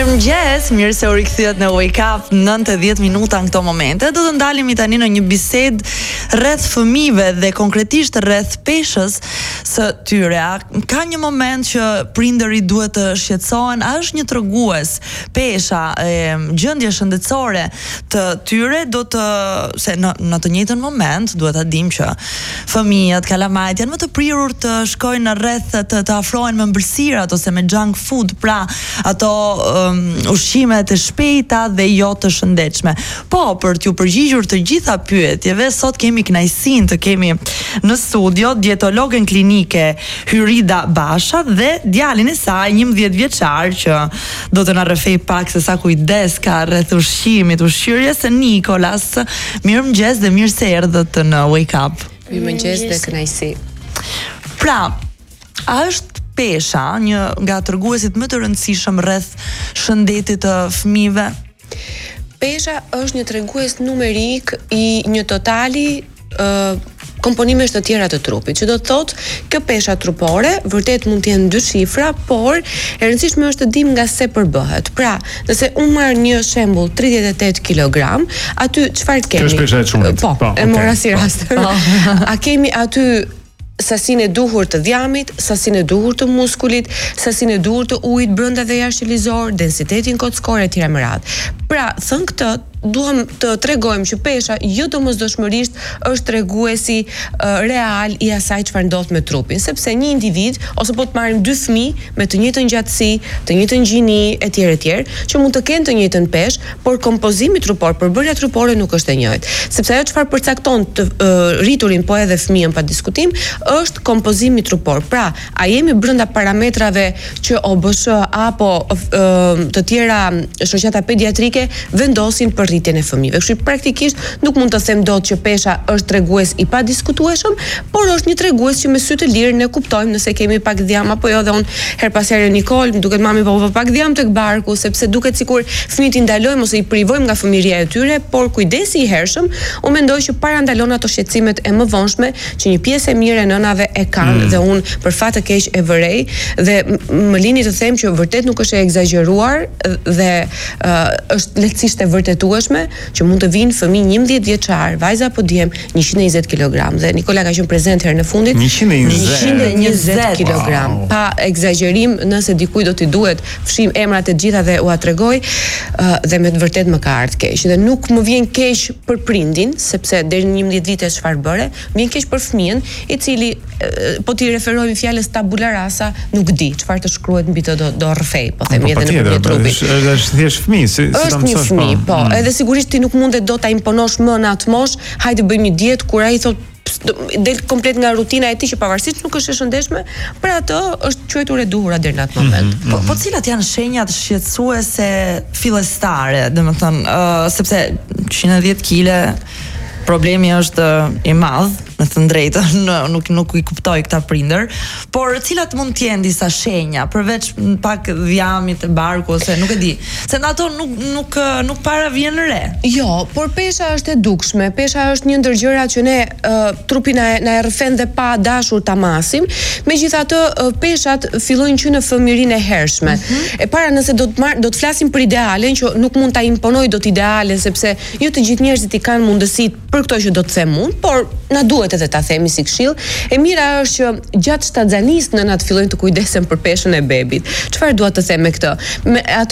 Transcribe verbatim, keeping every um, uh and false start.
Mirëmëngjes, mirë se u rikthyet në Wake Up nëntëdhjetë e dhjetë minuta në këto momente. Do të ndalemi tani në një bisedë rreth fëmijëve dhe konkretisht rreth peshës së tyre. Ka një moment që prindërit duhet të shqetësohen, a është një tregues pesha e gjendjes shëndetësore të tyre, do të se në në të njëjtën moment duhet ta dimë që fëmijët, kalamajt janë më të prirur të shkojnë rreth të, të afrohen me ëmbëlsirat ose me junk food, pra ato um, ushqimet e shpejta dhe jo të shëndetshme. Po, për t'ju përgjigjur të gjitha pyetjeve, sot kemi kënaqësinë të kemi në studio dietologen klinike Hyrida Basha dhe djalin e saj njëmbëdhjetë vjeçar që do të na rrëfej pak se sa kujdes ka rreth ushqimit, ushqyerjes, Nikolas. Mirëmëngjes dhe mirë se erdhët në Wake Up. Mirëmëngjes dhe kënaqësi. Pra, a është pesha një nga treguesit më të rëndësishëm rreth shëndetit të fëmijëve? Pesha është një tregues numerik i një totali uh, komponimesh të tjera të trupit, që do të thotë kjo pesha trupore vërtet mund të jenë dy shifra, por e rëndësishme është të dim nga se përbëhet. Pra, nëse unë marr një shembull tridhjetë e tetë kilogram, aty çfarë kemi? Kjo është pesha e çunit. Po, po, e mora si rast. A kemi aty sasinë e duhur të dhjamit, sasinë e duhur të muskulit, sasinë e duhur të ujit brenda dhe jashtë qelizor, densitetin kockor e tjera me radhë. Pra, thënë këtë, duam të tregojmë që pesha jo domosdoshmërisht është treguesi uh, real i asaj çfarë ndodh me trupin, sepse një individ ose po të marrim dy fëmijë me të njëjtën gjatësi, të njëjtën gjini etj etj, që mund të kenë të njëjtën peshë, por kompozimi trupor, përbërja trupore nuk është e njëjtë. Sepse ajo çfarë përcakton të uh, rriturin po edhe fëmijën pa diskutim, është kompozimi trupor. Pra, a jemi brenda parametrave që O B S H apo uh, të tjera shoqata pediatrike vendosin për rritjen e fëmijëve. Kështu praktikisht nuk mund të them dot që pesha është tregues i padiskutueshëm, por është një tregues që me sy të lirë ne kuptojmë nëse kemi pak dhjam apo jo. Dhe unë her pas here Nikol, më duket mami po pak dhjam tek barku, sepse duket sikur fëmijët i ndalojmë ose i privojmë nga fëmijëria e tyre, por kujdesi i hershëm, unë mendoj që para ndalon ato shqetësimet e mëvonshme që një pjesë e mirë e nënave e kanë, mm. dhe unë për fat të keq e vërej dhe më lini të them që vërtet nuk është e egzageruar dhe uh, është lehtësisht e vërtetuar që mund të vinë fëmijë njëmbëdhjetë vjeçar, vajza apo djem njëqind e njëzet kilogram dhe Nikola ka qenë prezent herë në fundit njëqind e njëzet kilogram. Wow. Pa egzagerim, nëse dikujt do t'i duhet fshim emrat e gjitha dhe ua tregoj uh, dhe me të vërtet më ka ardhur keq. Dhe nuk më vjen keq për prindin, sepse deri në njëmbëdhjetë vite çfarë bëre, më vjen keq për fëmijën, i cili uh, po ti referojmë fjalës tabula rasa, nuk di çfarë të shkruhet mbi të do, do rrëfej, po themi edhe në përmjet trupit. Është thjesht fëmijë, si ta mësosh. Është një fëmijë, po, edhe sigurisht ti nuk mundet do ta imponosh më në atë moshë, hajde bëjmë një dietë kur ai thotë del komplet nga rutina e tij që pavarësisht nuk është e shëndetshme, për atë është quajtur e duhura deri në atë moment. Mm-hmm. Po, po cilat janë shenjat shqetësuese fillestare, domethënë, uh, sepse njëqind e dhjetë kile problemi është i madh, me të drejtën, nuk nuk i kuptoj këta prindër, por cilat mund të jenë disa shenja përveç pak dhjamit të barku ose nuk e di, se në ato nuk nuk nuk para vjen re. Jo, por pesha është e dukshme. Pesha është një ndër gjërat që ne uh, trupi na na e rrëfen dhe pa dashur ta masim. Megjithatë, uh, peshat fillojnë që në fëmijërinë e hershme. Mm-hmm. E para, nëse do të marr, do të flasim për idealen, që nuk mund ta imponoj dot idealen, sepse jo të gjithë njerëzit i kanë mundësitë për këto që do të them unë, por na duhet edhe ta themi si këshill. E mira është që gjatë shtatzanisë nënat fillojnë të kujdesen për peshën e bebit. Çfarë dua të them me këtë? Me ato